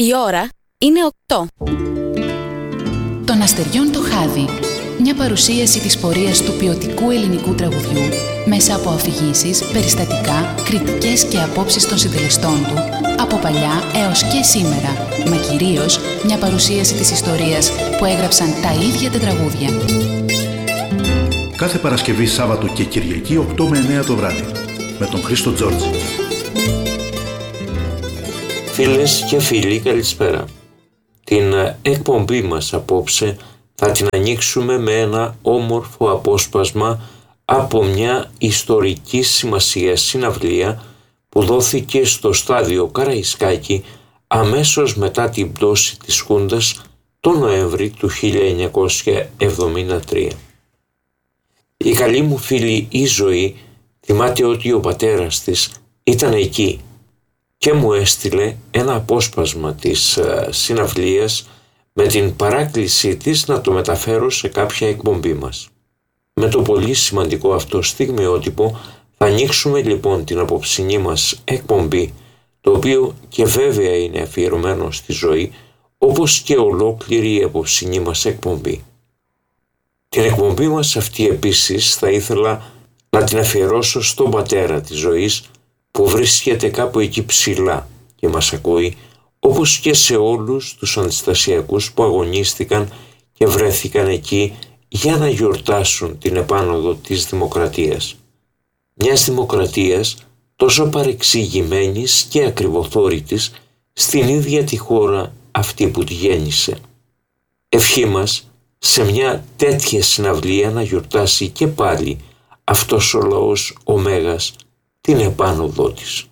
Η ώρα είναι 8. Των αστεριών το χάδι. Μια παρουσίαση της πορείας του ποιοτικού ελληνικού τραγουδιού μέσα από αφηγήσεις, περιστατικά, κριτικές και απόψεις των συντελεστών του από παλιά έως και σήμερα, μα κυρίως μια παρουσίαση της ιστορίας που έγραψαν τα ίδια τα τραγούδια. Κάθε Παρασκευή, Σάββατο και Κυριακή 8 με 9 το βράδυ με τον Χρήστο Τζόρτζη. Φίλες και φίλοι, καλησπέρα. Την εκπομπή μας απόψε θα την ανοίξουμε με ένα όμορφο απόσπασμα από μια ιστορική σημασία συναυλία που δόθηκε στο στάδιο Καραϊσκάκη αμέσως μετά την πτώση της Χούντας τον Νοέμβρη του 1973. Η καλή μου φίλη η Ζωή θυμάται ότι ο πατέρας της ήταν εκεί και μου έστειλε ένα απόσπασμα της συναυλίας με την παράκλησή της να το μεταφέρω σε κάποια εκπομπή μας. Με το πολύ σημαντικό αυτό στιγμιότυπο θα ανοίξουμε λοιπόν την απόψινή μας εκπομπή, το οποίο και βέβαια είναι αφιερωμένο στη Ζωή, όπως και ολόκληρη η απόψινή μας εκπομπή. Την εκπομπή μας αυτή επίσης θα ήθελα να την αφιερώσω στον πατέρα της Ζωής, που βρίσκεται κάπου εκεί ψηλά και μας ακούει, όπως και σε όλους τους αντιστασιακούς που αγωνίστηκαν και βρέθηκαν εκεί για να γιορτάσουν την επάνωδο της δημοκρατίας. Μιας δημοκρατίας τόσο παρεξηγημένης και ακριβοθόρητης στην ίδια τη χώρα αυτή που τη γέννησε. Ευχή μας σε μια τέτοια συναυλία να γιορτάσει και πάλι αυτός ο λαός ο Μέγας την επάνωδό της.